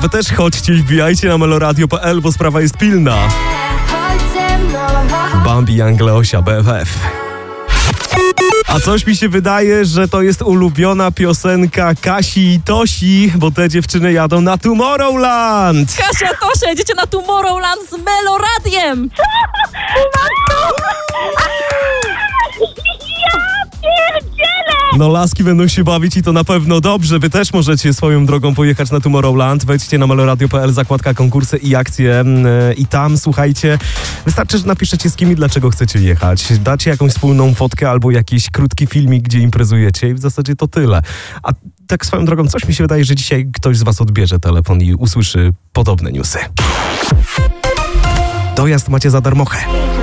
wy też chodźcie i wbijajcie na meloradio.pl, bo sprawa jest pilna. Bambi, Young Leosia, BFF. A coś mi się wydaje, że to jest ulubiona piosenka Kasi i Tosi, bo te dziewczyny jadą na Tomorrowland. Kasia, Tosia, jedziecie na Tomorrowland z Meloradiem! No laski będą się bawić i to na pewno dobrze. Wy też możecie swoją drogą pojechać na Tomorrowland. Wejdźcie na meloradio.pl, zakładka konkursy i akcje i tam, słuchajcie, wystarczy, że napiszecie z kim i dlaczego chcecie jechać. Dacie jakąś wspólną fotkę albo jakiś krótki filmik, gdzie imprezujecie i w zasadzie to tyle. A tak swoją drogą, coś mi się wydaje, że dzisiaj ktoś z was odbierze telefon i usłyszy podobne newsy. Dojazd macie za darmochę.